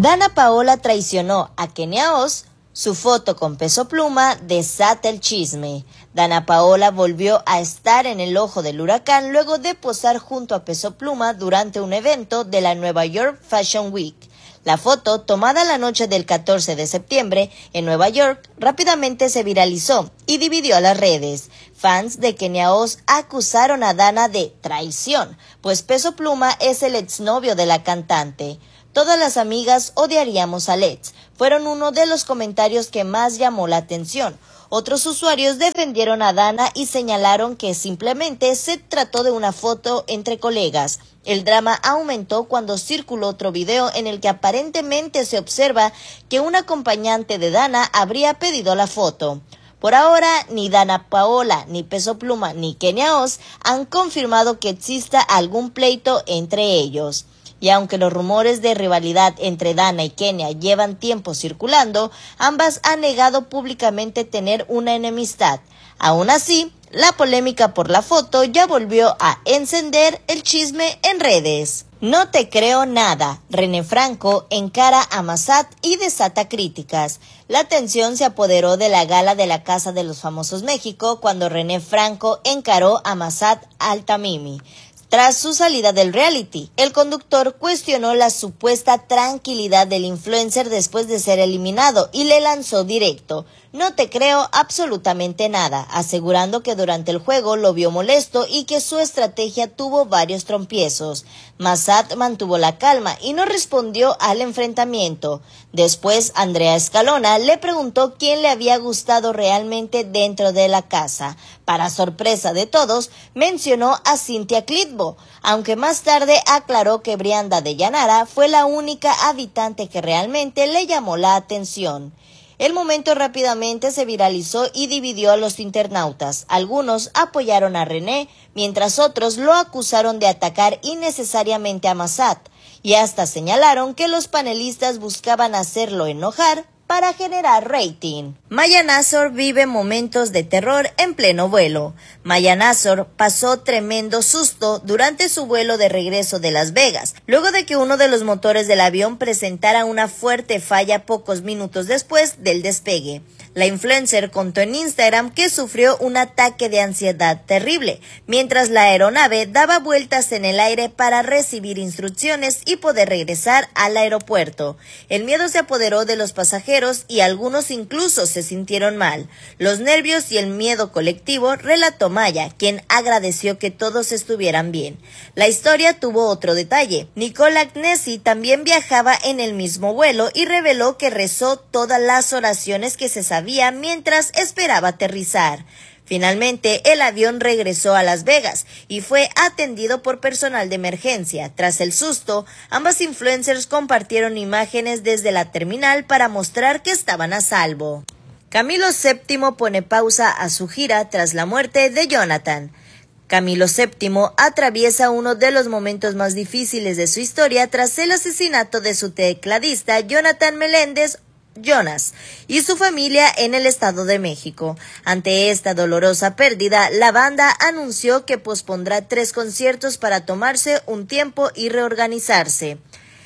Danna Paola traicionó a Kenia Oz, su foto con Peso Pluma desata el chisme. Danna Paola volvió a estar en el ojo del huracán luego de posar junto a Peso Pluma durante un evento de la Nueva York Fashion Week. La foto, tomada la noche del 14 de septiembre en Nueva York, rápidamente se viralizó y dividió a las redes. Fans de Kenia Oz acusaron a Danna de traición, pues Peso Pluma es el exnovio de la cantante. Todas las amigas odiaríamos a Let's, fueron uno de los comentarios que más llamó la atención. Otros usuarios defendieron a Danna y señalaron que simplemente se trató de una foto entre colegas. El drama aumentó cuando circuló otro video en el que aparentemente se observa que un acompañante de Danna habría pedido la foto. Por ahora, ni Danna Paola, ni Peso Pluma, ni Kenia Oz han confirmado que exista algún pleito entre ellos. Y aunque los rumores de rivalidad entre Danna y Kenia llevan tiempo circulando, ambas han negado públicamente tener una enemistad. Aún así, la polémica por la foto ya volvió a encender el chisme en redes. No te creo nada. René Franco encara a Massad y desata críticas. La tensión se apoderó de la gala de la Casa de los Famosos México cuando René Franco encaró a Massad Al-Tamimi. Tras su salida del reality, el conductor cuestionó la supuesta tranquilidad del influencer después de ser eliminado y le lanzó directo: "No te creo absolutamente nada", asegurando que durante el juego lo vio molesto y que su estrategia tuvo varios tropiezos. Massad mantuvo la calma y no respondió al enfrentamiento. Después, Andrea Escalona le preguntó quién le había gustado realmente dentro de la casa. Para sorpresa de todos, mencionó a Cynthia Clitbo, aunque más tarde aclaró que Brianda de Llanara fue la única habitante que realmente le llamó la atención. El momento rápidamente se viralizó y dividió a los internautas. Algunos apoyaron a René, mientras otros lo acusaron de atacar innecesariamente a Massad, y hasta señalaron que los panelistas buscaban hacerlo enojar para generar rating. Maya Nazor vive momentos de terror en pleno vuelo. Maya Nazor pasó tremendo susto durante su vuelo de regreso de Las Vegas, luego de que uno de los motores del avión presentara una fuerte falla pocos minutos después del despegue. La influencer contó en Instagram que sufrió un ataque de ansiedad terrible, mientras la aeronave daba vueltas en el aire para recibir instrucciones y poder regresar al aeropuerto. El miedo se apoderó de los pasajeros y algunos incluso se sintieron mal. Los nervios y el miedo colectivo, relató Maya, quien agradeció que todos estuvieran bien. La historia tuvo otro detalle. Nicole Agnesi también viajaba en el mismo vuelo y reveló que rezó todas las oraciones que se sabía mientras esperaba aterrizar. Finalmente, el avión regresó a Las Vegas y fue atendido por personal de emergencia. Tras el susto, ambas influencers compartieron imágenes desde la terminal para mostrar que estaban a salvo. Camilo VII pone pausa a su gira tras la muerte de Jonathan. Camilo VII atraviesa uno de los momentos más difíciles de su historia tras el asesinato de su tecladista Jonathan Meléndez Jonas y su familia en el Estado de México. Ante esta dolorosa pérdida, la banda anunció que pospondrá 3 conciertos para tomarse un tiempo y reorganizarse.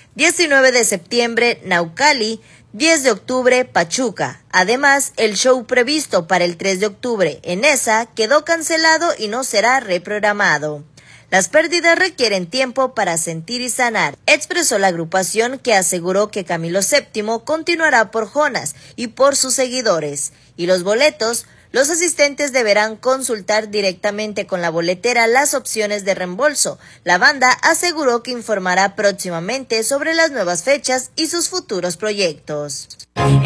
19 de septiembre, Naucali, 10 de octubre, Pachuca. Además, el show previsto para el 3 de octubre en Nesa quedó cancelado y no será reprogramado. Las pérdidas requieren tiempo para sentir y sanar, expresó la agrupación, que aseguró que Camilo VII continuará por Jonas y por sus seguidores. Y los boletos, los asistentes deberán consultar directamente con la boletera las opciones de reembolso. La banda aseguró que informará próximamente sobre las nuevas fechas y sus futuros proyectos.